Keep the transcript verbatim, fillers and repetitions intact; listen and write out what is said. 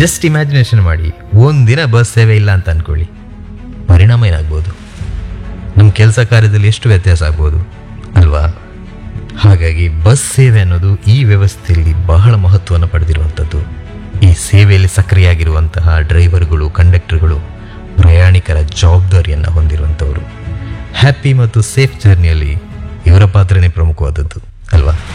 Just imagination ಮಾಡಿ, ಒಂದಿನ bus ಸೇವೆ ಇಲ್ಲ ಅಂತ ಅನ್ಕೊಳ್ಳಿ, ಪರಿಣಾಮ ಏನಾಗ್ಬೋದು? ನಮ್ಮ ಕೆಲಸ ಕಾರ್ಯದಲ್ಲಿ ಎಷ್ಟು ವ್ಯತ್ಯಾಸ ಆಗ್ಬೋದು ಅಲ್ವಾ? ಹಾಗಾಗಿ ಬಸ್ ಸೇವೆ ಅನ್ನೋದು ಈ ವ್ಯವಸ್ಥೆಯಲ್ಲಿ ಬಹಳ ಮಹತ್ವವನ್ನು ಪಡೆದಿರುವಂಥದ್ದು. ಈ ಸೇವೆಯಲ್ಲಿ ಸಕ್ರಿಯಾಗಿರುವಂತಹ ಡ್ರೈವರ್ಗಳು, ಕಂಡಕ್ಟರ್ಗಳು ಪ್ರಯಾಣಿಕರ ಜವಾಬ್ದಾರಿಯನ್ನು ಹೊಂದಿರುವಂಥವರು. ಹ್ಯಾಪಿ ಮತ್ತು ಸೇಫ್ ಜರ್ನಿಯಲ್ಲಿ ಇವರ ಪಾತ್ರನೇ ಪ್ರಮುಖವಾದದ್ದು ಅಲ್ವಾ?